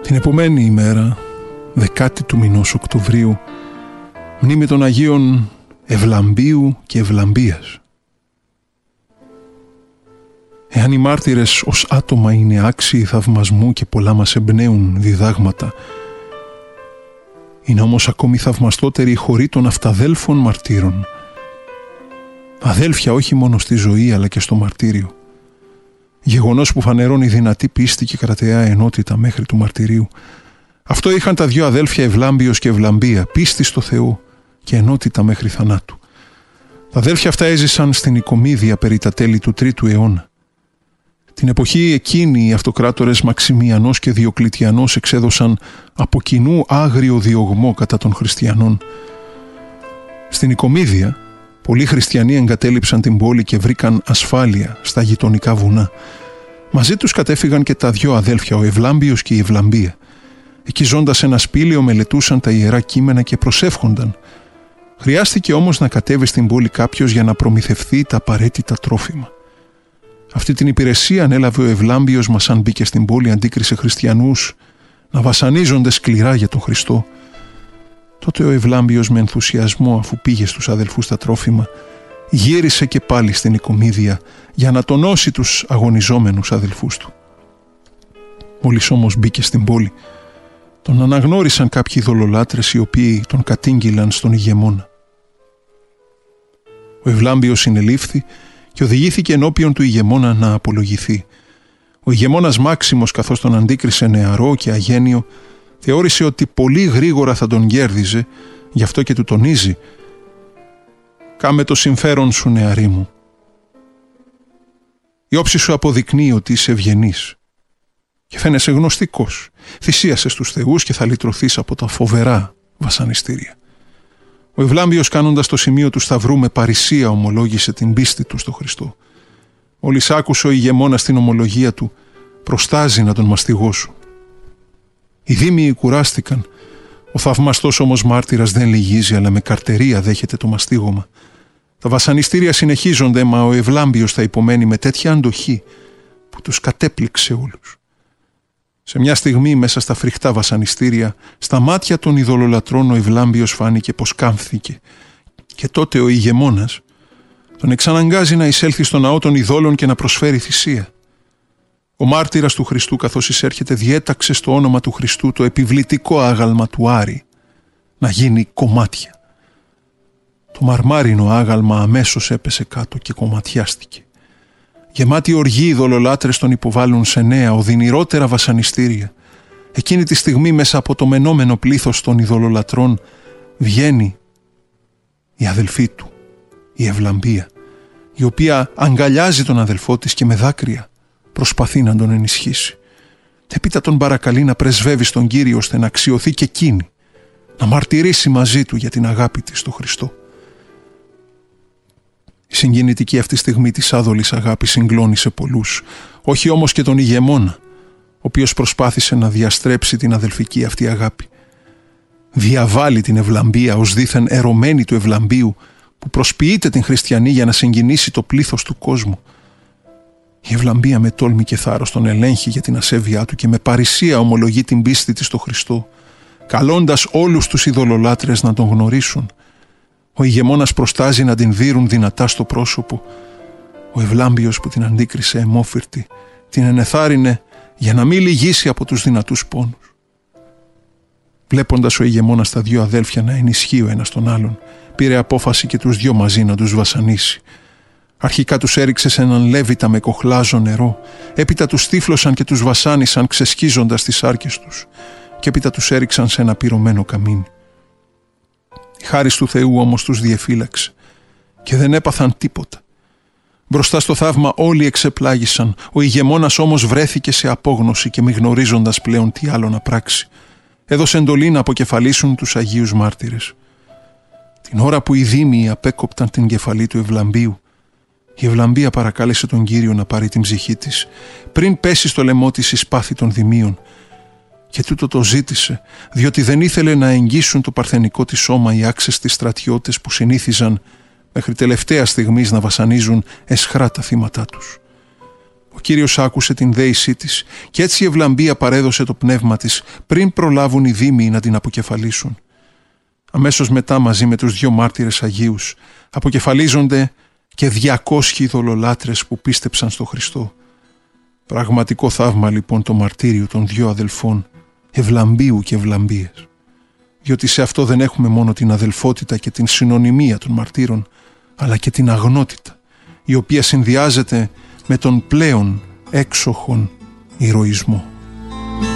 Την επομένη ημέρα, 10η του μηνός Οκτωβρίου, μνήμη των Αγίων Ευλαμπίου και Ευλαμπίας. Εάν οι μάρτυρες ως άτομα είναι άξιοι θαυμασμού και πολλά μας εμπνέουν διδάγματα, είναι όμως ακόμη θαυμαστότερη η χωρή των αυταδέλφων μαρτύρων, αδέλφια όχι μόνο στη ζωή αλλά και στο μαρτύριο, γεγονός που φανερώνει δυνατή πίστη και κρατεά ενότητα μέχρι του μαρτυρίου. Αυτό είχαν τα δυο αδέλφια Ευλάμπιος και Ευλαμπία, πίστη στο Θεό και ενότητα μέχρι θανάτου. Τα αδέλφια αυτά έζησαν στην Οικομίδια περί τα τέλη του 3ου αιώνα. Την εποχή εκείνη οι αυτοκράτορες Μαξιμιανός και Διοκλητιανός εξέδωσαν από κοινού άγριο διωγμό κατά των χριστιανών. Στην Οικομίδια πολλοί χριστιανοί εγκατέλειψαν την πόλη και βρήκαν ασφάλεια στα γειτονικά βουνά. Μαζί τους κατέφυγαν και τα δυο αδέλφια, ο Ευλάμπιος και η Ευλαμπία. Εκεί ζώντας σε ένα σπήλαιο μελετούσαν τα ιερά κείμενα και προσεύχονταν. Χρειάστηκε όμως να κατέβει στην πόλη κάποιος για να προμηθευθεί τα απαραίτητα τρόφιμα. Αυτή την υπηρεσία ανέλαβε ο Ευλάμπιος, μας αν μπήκε στην πόλη αντίκρισε χριστιανούς να βασανίζονται σκληρά για τον Χριστό. Τότε ο Ευλάμπιος με ενθουσιασμό, αφού πήγε στους αδελφούς τα τρόφιμα, γύρισε και πάλι στην Οικομίδια για να τονώσει τους αγωνιζόμενους αδελφούς του. Μόλις όμως μπήκε στην πόλη, τον αναγνώρισαν κάποιοι ειδωλολάτρες οι οποίοι τον κατήγγυλαν στον ηγεμόνα. Ο Ευλάμπιος συνελήφθη και οδηγήθηκε ενώπιον του ηγεμόνα να απολογηθεί. Ο ηγεμόνας Μάξιμος, καθώς τον αντίκρισε νεαρό και αγένιο, θεώρησε ότι πολύ γρήγορα θα τον κέρδιζε, γι' αυτό και του τονίζει «Κάμε το συμφέρον σου, νεαρή μου. Η όψη σου αποδεικνύει ότι είσαι ευγενής και φαίνεσαι γνωστικός. Θυσίασες τους θεούς και θα λυτρωθείς από τα φοβερά βασανιστήρια». Ο Ευλάμπιος, κάνοντας το σημείο του σταυρού, με παρησία ομολόγησε την πίστη του στο Χριστό. Μόλις άκουσε ο ηγεμόνας την ομολογία του, προστάζει να τον μαστιγώσουν. Οι δήμιοι κουράστηκαν. Ο θαυμαστός όμως μάρτυρας δεν λυγίζει, αλλά με καρτερία δέχεται το μαστίγωμα. Τα βασανιστήρια συνεχίζονται, μα ο Ευλάμπιος θα υπομένει με τέτοια αντοχή που τους κατέπληξε όλους. Σε μια στιγμή, μέσα στα φρικτά βασανιστήρια, στα μάτια των ειδωλολατρών ο Ευλάμπιος φάνηκε πως κάμφθηκε. Και τότε ο ηγεμόνας τον εξαναγκάζει να εισέλθει στο ναό των ειδόλων και να προσφέρει θυσία. Ο μάρτυρας του Χριστού, καθώς εισέρχεται, διέταξε στο όνομα του Χριστού το επιβλητικό άγαλμα του Άρη να γίνει κομμάτια. Το μαρμάρινο άγαλμα αμέσως έπεσε κάτω και κομματιάστηκε. Γεμάτοι οργοί οι ειδωλολάτρες τον υποβάλλουν σε νέα, οδυνηρότερα βασανιστήρια. Εκείνη τη στιγμή, μέσα από το μενόμενο πλήθος των ειδωλολατρών, βγαίνει η αδελφή του, η Ευλαμπία, η οποία αγκαλιάζει τον αδελφό της και με δάκρυα προσπαθεί να τον ενισχύσει. Έπειτα τον παρακαλεί να πρεσβεύει στον Κύριο ώστε να αξιωθεί και εκείνη, να μαρτυρήσει μαζί του για την αγάπη της στο Χριστό. Η συγκινητική αυτή στιγμή της άδολης αγάπης συγκλώνησε πολλούς, όχι όμως και τον ηγεμόνα, ο οποίος προσπάθησε να διαστρέψει την αδελφική αυτή αγάπη. Διαβάλλει την Ευλαμπία ως δήθεν ερωμένη του Ευλαμπίου, που προσποιείται την χριστιανή για να συγκινήσει το πλήθος του κόσμου. Η Ευλαμπία με τόλμη και θάρρος τον ελέγχει για την ασέβειά του και με παρησία ομολογεί την πίστη της στο Χριστό, καλώντας όλους τους ειδωλολάτρες να τον γνωρίσουν. Ο ηγεμόνας προστάζει να την δείρουν δυνατά στο πρόσωπο. Ο Ευλάμπιος, που την αντίκρισε αιμόφυρτη, την ενεθάρρυνε για να μην λυγίσει από τους δυνατούς πόνους. Βλέποντας ο ηγεμόνας τα δυο αδέλφια να ενισχύει ο ένας τον άλλον, πήρε απόφαση και τους δυο μαζί να τους βασανίσει. Αρχικά τους έριξε σε έναν λέβητα με κοχλάζο νερό, έπειτα τους τύφλωσαν και τους βασάνισαν ξεσκίζοντας τις άρκες τους, και έπειτα τους έριξαν σε ένα πυρωμένο καμίνι. Η χάρις του Θεού όμως τους διεφύλαξε και δεν έπαθαν τίποτα. Μπροστά στο θαύμα όλοι εξεπλάγησαν, ο ηγεμόνας όμως βρέθηκε σε απόγνωση και μη γνωρίζοντας πλέον τι άλλο να πράξει, έδωσε εντολή να αποκεφαλίσουν τους Αγίους Μάρτυρες. Την ώρα που οι δήμιοι απέκοπταν την κεφαλή του Ευλαμπίου, η Ευλαμπία παρακάλεσε τον Κύριο να πάρει την ψυχή της πριν πέσει στο λαιμό της η σπάθη των δημίων, και τούτο το ζήτησε διότι δεν ήθελε να εγγύσουν το παρθενικό της σώμα οι άξεστοι στρατιώτες που συνήθιζαν μέχρι τελευταία στιγμής να βασανίζουν αισχρά τα θύματά τους. Ο Ο Κύριος άκουσε την δέησή της και έτσι η Ευλαμπία παρέδωσε το πνεύμα της πριν προλάβουν οι δήμοι να την αποκεφαλίσουν. Αμέσως μετά, μαζί με τους 2 μάρτυρες Αγίους, αποκεφαλίζονται και 200 ειδωλολάτρες που πίστεψαν στο Χριστό. Πραγματικό θαύμα λοιπόν το μαρτύριο των 2 αδελφών, Ευλαμπίου και Ευλαμπίας. Διότι σε αυτό δεν έχουμε μόνο την αδελφότητα και την συνωνυμία των μαρτύρων, αλλά και την αγνότητα, η οποία συνδυάζεται με τον πλέον έξοχον ηρωισμό.